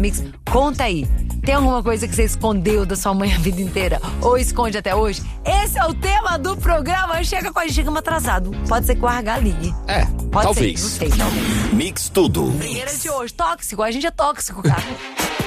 Mix. Conta aí. Tem alguma coisa que você escondeu da sua mãe a vida inteira? Ou esconde até hoje? Esse é o tema do programa. Chega com a gente, chegamos atrasado. Pode ser que o RH ligue. Pode talvez. Ser, não sei, talvez. Mix Tudo. Primeira de hoje, tóxico. A gente é tóxico, cara.